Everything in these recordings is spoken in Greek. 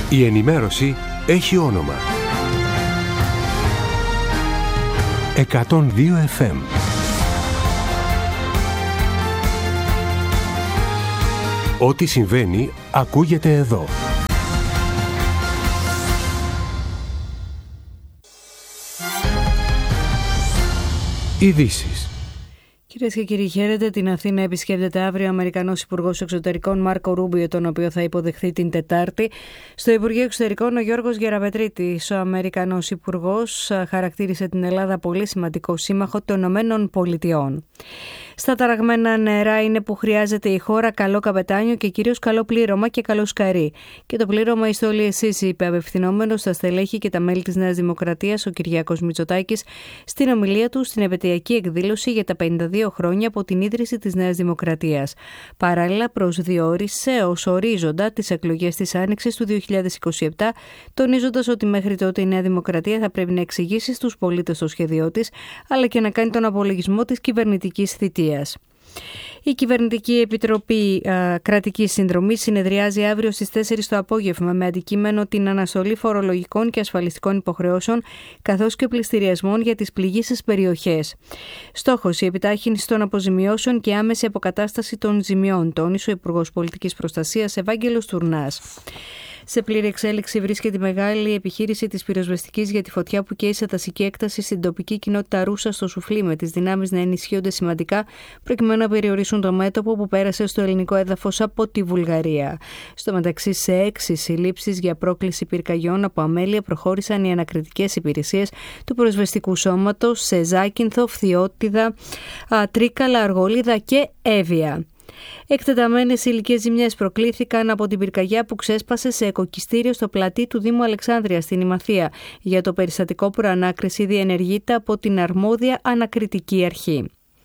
Η ενημέρωση έχει όνομα. 102 FM. Ό,τι συμβαίνει ακούγεται εδώ. Ειδήσεις. Κυρίες και κύριοι, χαίρετε. Την Αθήνα επισκέπτεται αύριο ο Αμερικανός Υπουργός Εξωτερικών Μάρκο Ρούμπιο, τον οποίο θα υποδεχθεί την Τετάρτη. Στο Υπουργείο Εξωτερικών, ο Γιώργος Γεραπετρίτης, ο Αμερικανός Υπουργός, χαρακτήρισε την Ελλάδα πολύ σημαντικό σύμμαχο των Ηνωμένων Πολιτειών. Στα ταραγμένα νερά είναι που χρειάζεται η χώρα καλό καπετάνιο και κυρίως καλό πλήρωμα και καλό σκαρί. Και το πλήρωμα είστε όλοι εσείς, είπε απευθυνόμενος στα στελέχη και τα μέλη της Νέας Δημοκρατίας ο Κυριάκος Μητσοτάκης στην ομιλία του στην επετειακή εκδήλωση για τα 52 χρόνια από την ίδρυση της Νέας Δημοκρατίας. Παράλληλα, προσδιορίσε ως ορίζοντα τις εκλογές της Άνοιξης του 2027, τονίζοντας ότι μέχρι τότε η Νέα Δημοκρατία θα πρέπει να εξηγήσει στους πολίτες το σχέδιό της, αλλά και να κάνει τον απολογισμό της κυβερνητικής θητείας. Η Κυβερνητική Επιτροπή Κρατικής Συνδρομής συνεδριάζει αύριο στις 4 το απόγευμα με αντικείμενο την αναστολή φορολογικών και ασφαλιστικών υποχρεώσεων καθώς και πληστηριασμών για τις πληγήσεις περιοχές. Στόχος η επιτάχυνση των αποζημιώσεων και άμεση αποκατάσταση των ζημιών, τόνισε ο Υπουργός Πολιτικής Προστασίας Ευάγγελος Τουρνάς. Σε πλήρη εξέλιξη βρίσκεται η μεγάλη επιχείρηση της πυροσβεστικής για τη φωτιά που καίει σε δασική έκταση στην τοπική κοινότητα Ρούσα στο Σουφλί, με τις δυνάμεις να ενισχύονται σημαντικά προκειμένου να περιορίσουν το μέτωπο που πέρασε στο ελληνικό έδαφος από τη Βουλγαρία. Στο μεταξύ, σε 6 συλλήψεις για πρόκληση πυρκαγιών από αμέλεια προχώρησαν οι ανακριτικές υπηρεσίες του πυροσβεστικού σώματος σε Ζάκυνθο, Φθιώτιδα, Τρίκαλα, Αργολίδα και Εύβοια. Εκτεταμένες υλικές ζημιές προκλήθηκαν από την πυρκαγιά που ξέσπασε σε εκοκιστήριο στο πλατή του Δήμου Αλεξάνδρειας στην Ημαθία. Για το περιστατικό προανάκριση διενεργείται από την αρμόδια ανακριτική αρχή.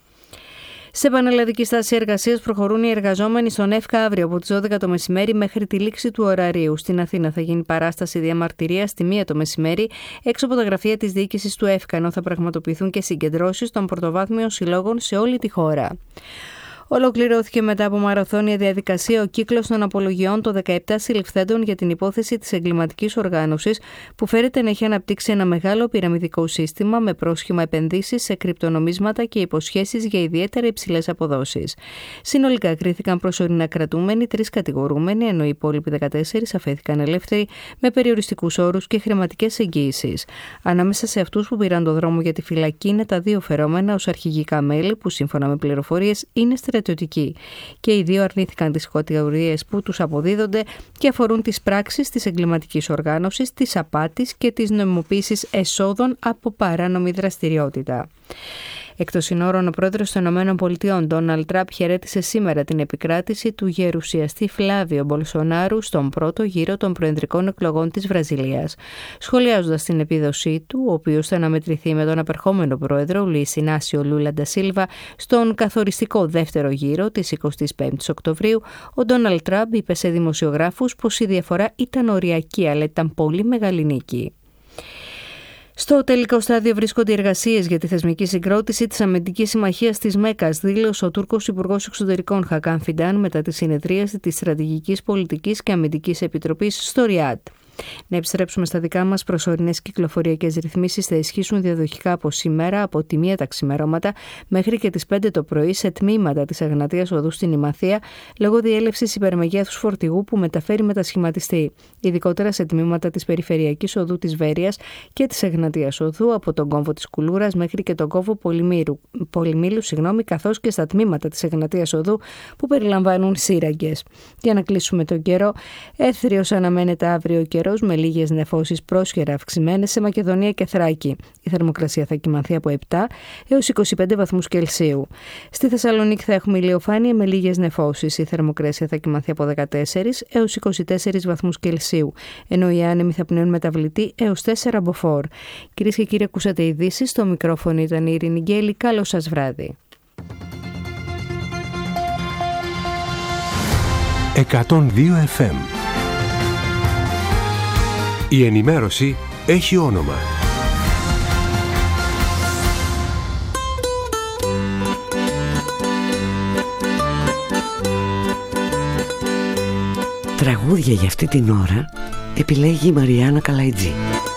Σε πανελλαδική στάση εργασίας προχωρούν οι εργαζόμενοι στον ΕΦΚΑ αύριο από τις 12 το μεσημέρι μέχρι τη λήξη του ωραρίου. Στην Αθήνα θα γίνει παράσταση διαμαρτυρίας στη 1 το μεσημέρι έξω από τα γραφεία της διοίκησης του ΕΦΚΑ, ενώ θα πραγματοποιηθούν και συγκεντρώσεις των πρωτοβάθμιων συλλόγων σε όλη τη χώρα. Ολοκληρώθηκε μετά από μαραθώνια διαδικασία ο κύκλος των απολογιών των 17 συλληφθέντων για την υπόθεση της εγκληματικής οργάνωσης που φέρεται να έχει αναπτύξει ένα μεγάλο πυραμιδικό σύστημα με πρόσχημα επενδύσεις σε κρυπτονομίσματα και υποσχέσεις για ιδιαίτερα υψηλές αποδόσεις. Συνολικά κρίθηκαν προσωρινά κρατούμενοι 3 κατηγορούμενοι, ενώ οι υπόλοιποι 14 αφέθηκαν ελεύθεροι με περιοριστικούς όρους και χρηματικές εγγύησεις. Ανάμεσα σε αυτούς που πήραν το δρόμο για τη φυλακή είναι τα 2 φερόμενα ως αρχηγικά μέλη που σύμφωνα με πληροφορίες είναι στρατιωτικοί. Και οι 2 αρνήθηκαν τις κατηγορίες που τους αποδίδονται και αφορούν τις πράξεις της εγκληματικής οργάνωσης, της απάτης και της νομιμοποίησης εσόδων από παράνομη δραστηριότητα. Εκτός συνόρων, ο πρόεδρος των ΗΠΑ, Ντόναλντ Τραμπ, χαιρέτησε σήμερα την επικράτηση του γερουσιαστή Φλάβιο Μπολσονάρου στον πρώτο γύρο των προεδρικών εκλογών της Βραζιλίας. Σχολιάζοντας την επίδοσή του, ο οποίος θα αναμετρηθεί με τον απερχόμενο πρόεδρο Λουίς Ινάσιο Λούλα ντα Σίλβα στον καθοριστικό δεύτερο γύρο της 25ης Οκτωβρίου, ο Ντόναλντ Τραμπ είπε σε δημοσιογράφους πως η διαφορά ήταν οριακή, αλλά ήταν πολύ μεγάλη νίκη. Στο τελικό στάδιο βρίσκονται οι εργασίες για τη θεσμική συγκρότηση της αμυντικής συμμαχίας της Μέκας, δήλωσε ο Τούρκος Υπουργός Εξωτερικών Χακάν Φιντάν μετά τη συνεδρίαση της Στρατηγικής Πολιτικής και Αμυντικής Επιτροπής στο Ριάντ. Να επιστρέψουμε στα δικά μας. Προσωρινές κυκλοφοριακές ρυθμίσεις θα ισχύσουν διαδοχικά από σήμερα από τη 1 τα ξημερώματα μέχρι και τις 5 το πρωί σε τμήματα της Εγνατίας Οδού στην Ημαθία λόγω διέλευσης υπερμεγέθους φορτηγού που μεταφέρει μετασχηματιστή. Ειδικότερα σε τμήματα της Περιφερειακής Οδού της Βέρειας και της Εγνατίας Οδού από τον κόμβο της Κουλούρας μέχρι και τον κόμβο Πολυμήλου, καθώς και στα τμήματα της Εγνατίας Οδού που περιλαμβάνουν σύραγγες. Για να κλείσουμε τον καιρό, έθριος αναμένεται αύριο καιρό με λίγες νεφώσεις πρόσχερα αυξημένες σε Μακεδονία και Θράκη. Η θερμοκρασία θα κυμανθεί από 7 έως 25 βαθμούς Κελσίου. Στη Θεσσαλονίκη θα έχουμε ηλιοφάνεια με λίγες νεφώσεις. Η θερμοκρασία θα κυμανθεί από 14 έως 24 βαθμούς Κελσίου, ενώ οι άνεμοι θα πνέουν μεταβλητή έως 4 μποφόρ. Κυρίες και κύριοι, ακούσατε ειδήσεις. Στο μικρόφωνο ήταν η Ειρήνη Γκέλη. Καλό σας βράδυ. 102 FM. Η ενημέρωση έχει όνομα. Τραγούδια για αυτή την ώρα Επιλέγει η Μαριάννα Καλαϊτζή.